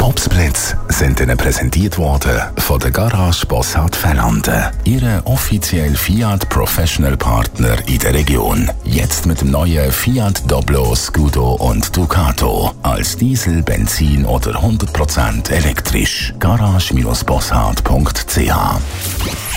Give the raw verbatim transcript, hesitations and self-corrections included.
Tops Blitz sind Ihnen präsentiert worden von der Garage Bossard Fernande, Ihre offizielle Fiat Professional Partner in der Region. Jetzt mit dem neuen Fiat Doblo, Scudo und Ducato als Diesel, Benzin oder hundert Prozent elektrisch. garage Bindestrich bossard Punkt c h